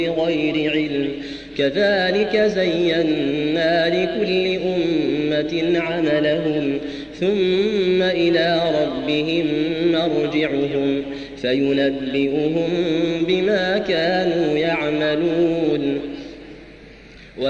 بغير علم كذلك زينا لكل أمة عملهم ثم إلى ربهم مرجعهم فينبئهم بما كانوا يعملون